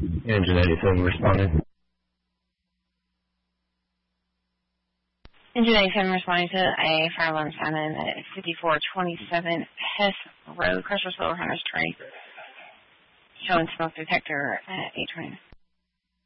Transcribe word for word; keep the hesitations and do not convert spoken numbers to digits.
Engine eighty-seven responding. Engine eighty-seven responding to a fire alarm sounded at fifty-four twenty-seven Hess Road, Crusher Solar Hunters Tree. Showing smoke detector at eight twenty.